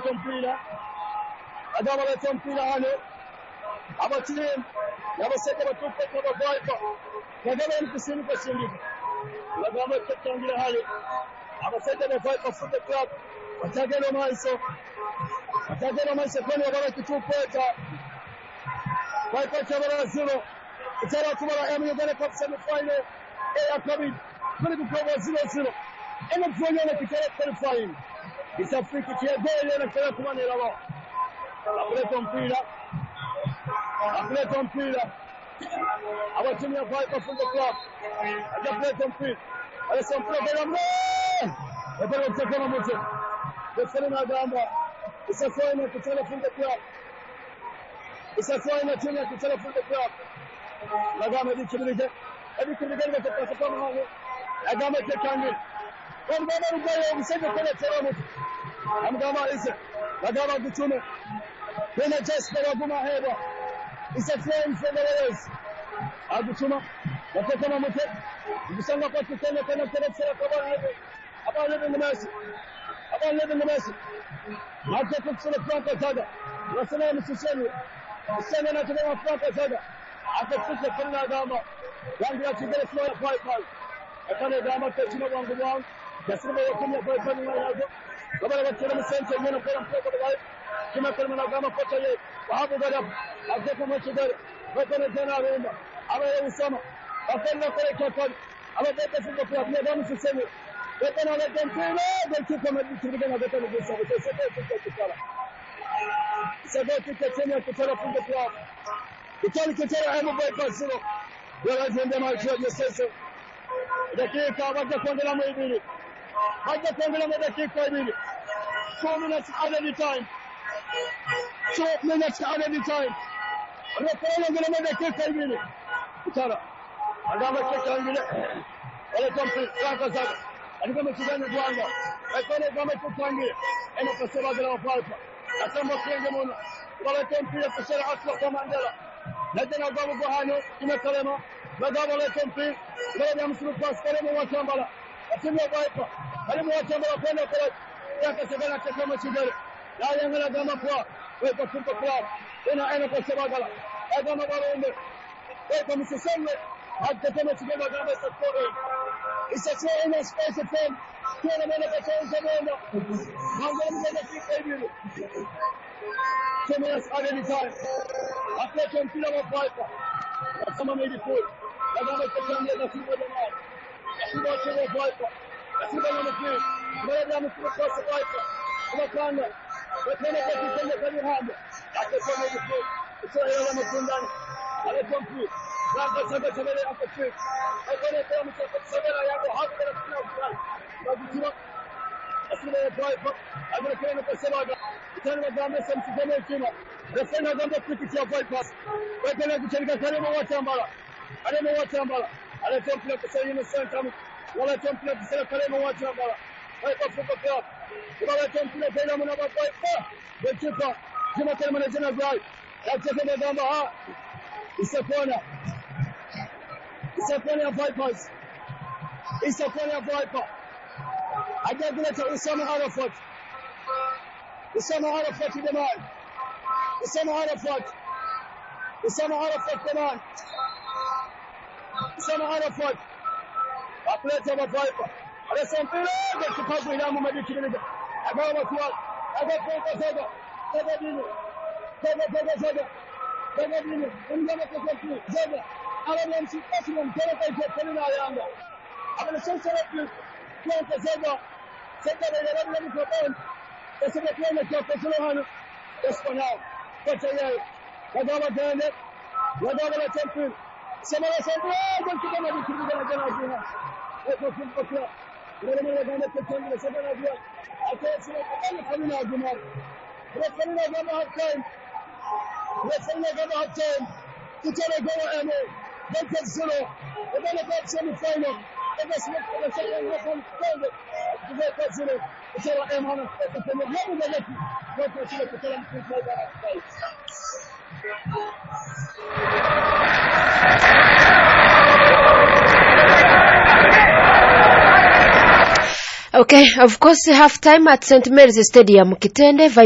leta mpira. Agama leta mpira hano. Abatimu yabaseka batuka kwa Viper. Kagame mkusini kwa shindika. Agama tutangira hali. Abaseka ba Viper Football Club. Watageno maiso. Watageno maiso kwani wabara kitupeta. Viper chabara zero. Itara kumara emu yagane cup semi-final. Eya kabid. Kuni kukoba 0-0. Ena mfuanya na kitara qualifying. Isafiki kia gole na kaya kumane lawa. Apleta mpira. Abatimu ya Viper Football Club. Apleta mpira. Alesa mpira bela mwe. Epele mtakama moto. Defere na gamba. Isafua ina kutala Football Club. Isafua ina timu ya kutala Football Club. Nagama di kibirige. Edi kibirige nga kutala hangu. Nagama tekangi. Kwa mbaba rugayo msenge kule tera moto. Amgama isa. Nagama kutume. Bena Jasper Aguma Heba. It's a flame for the race. Agutuma. Watakama mote. Kusanga kwa kitendo kana kwa kabani. Aba living the mercy. Aba living the mercy. Hata kutsula Franco Saga. Wasana msisemi. Sana na tena Franco Saga. Akafuta kana gamba. Wangu ya kibele flow ya Viper. Akana gamba tachina wangu wangu. Jasima yakumya Viper ni hapo. Kabla wakati msente mwana kwa mtoto wa kima kalmana gama kocha ye wahabu gadab azeko machidare wakana tena roma aba usama wakana kule kwa aba beta Football Club ya damu sisemi wakana wale mpira ndio kama distribution na beta ndio sasa sasa kitachenia kutoka Football Club kitali kitara emu Viper zero wala zende macho ya sasa dakika baada kuendelea mbili baada kuendelea dakika mbili 2 minutes added time 2 minutes added time. Referee ngine dakika hivi. Utara. Agama dakika ngine. Wale tompi kaka sana. Alikuwa mchigani Rwanda. Referee kama tutangie. Ena kasema bila Viper. Nasema kienge mona. Wale tompi ya kusema aswa kwa Mandela. Najana gamu kwa hano imekalema. Bagaba wale tompi. Leo ya msuru kwa skalemu wa Chambala. Atimu ya Viper. Kalimu wa Chambala kwenda kwa yaka sebana kwa mchigani. La yangala gama kwa Viper Football Club ina kwa sabagala agama balonde Viper msiseme hata kama sigema gama sokoni isacho ina space FM kuna mwana kwa chanzo mwana mambo mzee dakika hivi Thomas Adenitime atleta mpira wa Viper kama midfield agama kwa chanzo na Simba jamaa Simba wa Viper Simba na mpira ndio msukuma kwa Viper kwa kanda wakana kwa kitendo kama hapo akasema hivi sio yale mkundani alikompi Franco Saga tabele akafika akana kwa mtoto Saga yako hapo na kuna na asili ya Viper agana kwa Saga tena gamba samsijeme kima refena gamba kupitia Viper wakana kucheleka karibu wa Chambala alikompi kwa Saga Center wala kompi kwa karibu wa Chambala Viper Football Club wala kompi tena mna Viper Bechupa kama kama na jana gari yakisema gamba isafona ya Vipers isafona ya Viper ajagila cha Usama Arafat jamani Usama Arafat apleta wa Viper anasampira kwa kipago ilamu madikirika agawa kwa agapo Saga Saga dini ungana kwa kitu Saga ala msipasi mtoro kwa tena Yanga abana sasa kwa Saga ndio ndio kwa sasa kwa kwa hano Espanyol kwa tayari wadawa gane wadawa la champion sema kwa kitu kama distribution na jana jana kwa Football Club ndio gane kwa tena sasa ndio atesema kama na Juma referee gama halftime kitale gama emo Viper zero wabana kwa semi-final basi kwa second half final Viper zero kitale emo hana kwa hapo gazeti kwa kile kitale mkubwa Okay, of course half time at St. Mary's Stadium Kitende.